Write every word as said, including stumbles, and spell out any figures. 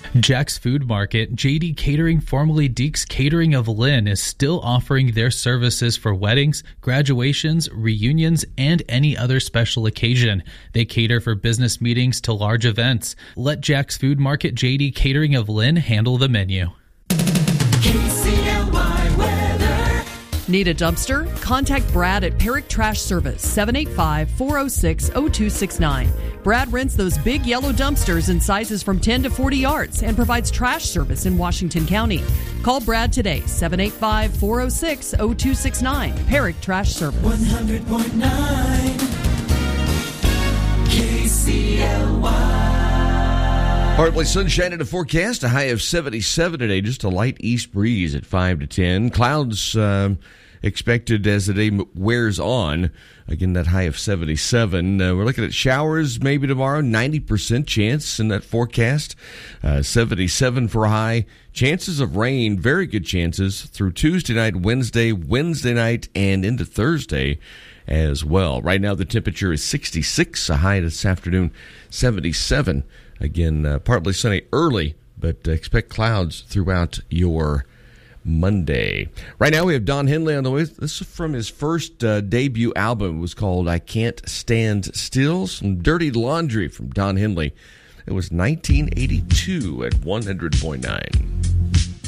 Jack's Food Market, J D Catering, formerly Deeks Catering of Lynn, is still offering their services for weddings, graduations, reunions, and any other special occasion. They cater for business meetings to large events. Let Jack's Food Market, J D Catering of Lynn handle the menu. K C L Y weather. Need a dumpster? Contact Brad at Perrick Trash Service, seven eight five, four oh six, oh two six nine. Brad rents those big yellow dumpsters in sizes from ten to forty yards and provides trash service in Washington County. Call Brad today, seven eight five, four oh six, oh two six nine. Perrick Trash Service. one hundred point nine K C L Y. Partly sunshine in the forecast, a high of seventy-seven today, just a light east breeze at five to ten. Clouds um, expected as the day wears on. Again, that high of seventy-seven. Uh, we're looking at showers maybe tomorrow, ninety percent chance in that forecast. Uh, seventy-seven for a high. Chances of rain, very good chances through Tuesday night, Wednesday, Wednesday night, and into Thursday as well. Right now, the temperature is sixty-six, a high this afternoon, seventy-seven. Again, uh, partly sunny early, but uh, expect clouds throughout your Monday. Right now we have Don Henley on the way. This is from his first uh, debut album. It was called I Can't Stand Still. Some Dirty Laundry from Don Henley. It was nineteen eighty-two at one hundred point nine.